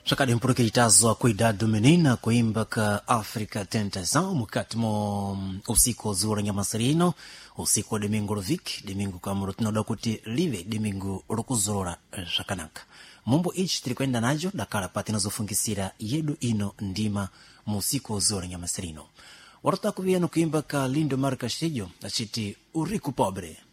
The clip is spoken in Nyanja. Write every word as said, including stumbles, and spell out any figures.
Shakadi mpuruke itazwa kwa idadu menina kuimba ka Afrika Tentação mukati mo usiku zura nyamasirino usiku wa domingo rovik domingo kamuro tinoda kuti live domingo rukuzurora shakanaka mumbo ichi tilikwenda najo dakala pati nazofungisira yedu ino ndima musiku zura nyamasirino warata kuvia no kuimba ka Lindo Marca Shillo achiti uriku pobre.